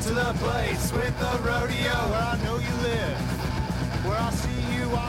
to the place with the rodeo where I know you live, where I see you